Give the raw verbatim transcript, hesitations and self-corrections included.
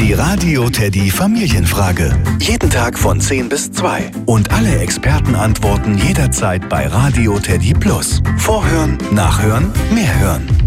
Die Radio Teddy Familienfrage. Jeden Tag von zehn bis zwei. Und alle Expertenantworten jederzeit bei Radio Teddy Plus. Vorhören, nachhören, mehr hören.